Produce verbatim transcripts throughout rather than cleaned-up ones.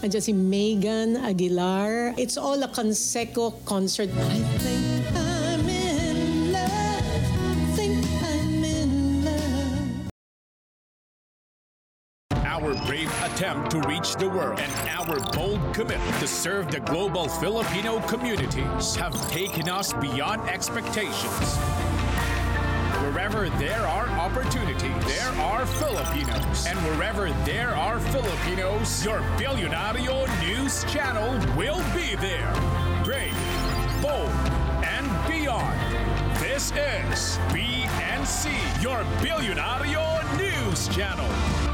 Andiyan si Megan Aguilar. It's all a Conseco concert. I think I'm in love. Think I'm in love. Our brave attempt to reach the world and our bold commitment to serve the global Filipino communities have taken us beyond expectations. Wherever there are opportunities, there are Filipinos. And wherever there are Filipinos, your Billionario News Channel will be there. Brave, bold, and beyond. This is B N C, your Billionario News Channel.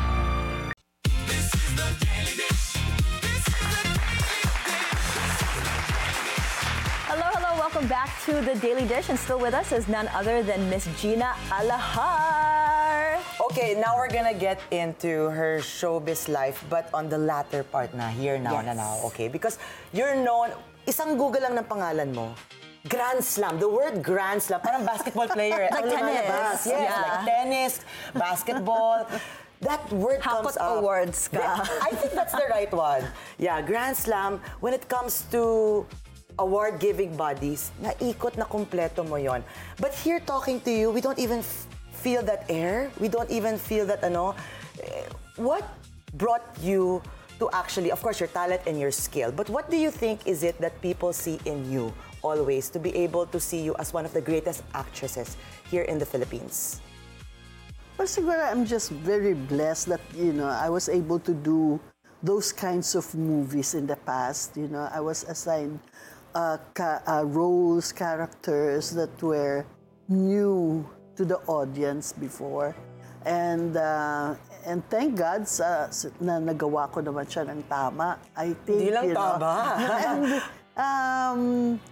Welcome back to The Daily Dish, and still with us is none other than Miss Gina Alahar. Okay, now we're gonna get into her showbiz life, but on the latter part na, here now, yes. na now, okay? Because you're known, isang Google lang ng pangalan mo, Grand Slam, the word Grand Slam, parang basketball player. Like tennis. Yes, Yeah. like tennis, basketball. That word Hakot comes up. awards ka. I think that's the right one. Yeah, Grand Slam, when it comes to award-giving bodies, naikot na kumpleto mo yon. But here talking to you, we don't even f- feel that air. We don't even feel that, ano. What brought you to actually, of course, your talent and your skill, but what do you think is it that people see in you always to be able to see you as one of the greatest actresses here in the Philippines? Well, siguro I'm just very blessed that, you know, I was able to do those kinds of movies in the past. You know, I was assigned Uh, ca- uh, roles, characters that were new to the audience before. And uh, and thank God sa, sa, na nagawa ko naman siya ng tama. I think, Hindi lang you know, tama. and, um,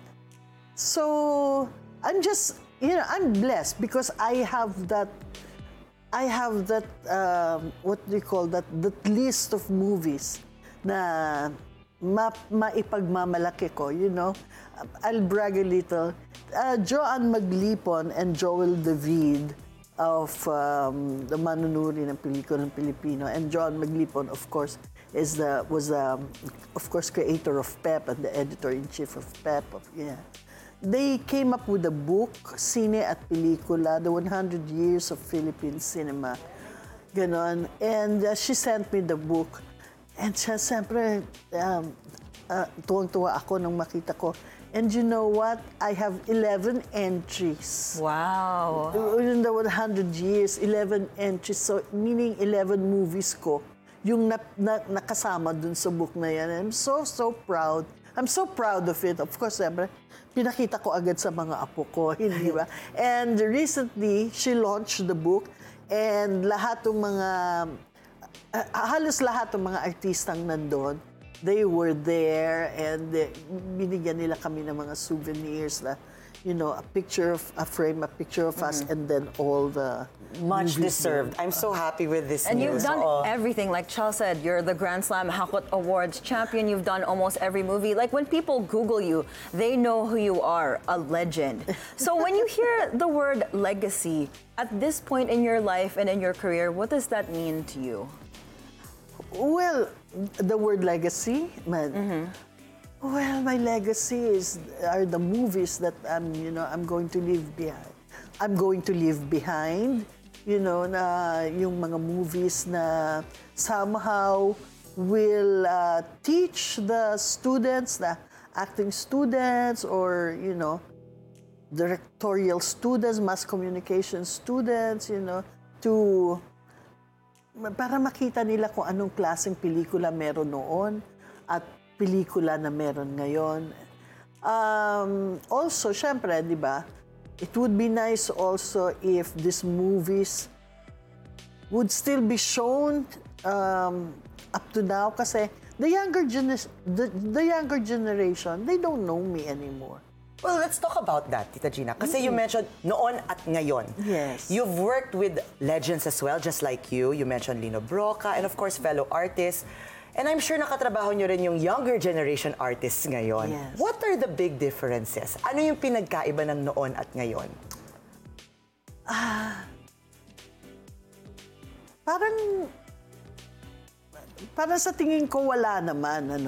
so, I'm just, you know, I'm blessed because I have that, I have that, um, what do you call that, that list of movies na Ma maipagmamalaki ko, you know. I'll brag a little. Uh, Joanne Maglipon and Joel David of um, the manunuri ng pelikula ng Pilipino, and Joanne Maglipon, of course, is the was the um, of course creator of Pep and the editor-in-chief of Pep. Of, yeah, they came up with a book, Sine at Pelikula, the one hundred years of Philippine cinema, ganon. And uh, she sent me the book. And siya, siyempre, um, uh, tuwang-tuwa ako nung makita ko. And you know what? I have eleven entries. Wow. In the one hundred years, eleven entries. So, meaning eleven movies ko, yung na, na, nakasama dun sa book na yan. I'm so, so proud. I'm so proud of it. Of course, siyempre, pinakita ko agad sa mga apo ko, hindi ba? And recently, she launched the book. And lahat ng mga... Uh, halos lahat ng mga artistang nandun, they were there, and uh, binigyan nila kami ng mga souvenirs na, you know, a picture of, a frame, a picture of mm-hmm. us, and then all the... Much deserved. I'm so happy with this and news. you've done oh. everything. Like Chal said, you're the Grand Slam Hakot Awards champion. You've done almost every movie. Like when people Google you, they know who you are, a legend. So when you hear the word legacy, at this point in your life and in your career, what does that mean to you? Well, the word legacy, man. Mm-hmm. Well, my legacy is are the movies that I'm, you know, I'm going to leave behind. I'm going to leave behind, you know, na yung mga movies na somehow will uh, teach the students, the acting students, or you know, directorial students, mass communication students, you know, to para makita nila kung anong klaseng pelikula meron noon at pelikula na meron ngayon. Um, also, syempre, di ba, it would be nice also if these movies would still be shown um, up to now kasi the younger, gener- the, the younger generation, they don't know me anymore. Well, let's talk about that, Tita Gina. Kasi you mentioned noon at ngayon. Yes. You've worked with legends as well, just like you. You mentioned Lino Broca and of course fellow artists. And I'm sure nakatrabaho nyo rin yung younger generation artists ngayon. Yes. What are the big differences? Ano yung pinagkaiba ng noon at ngayon? Ah, parang para sa tingin ko wala naman, ano.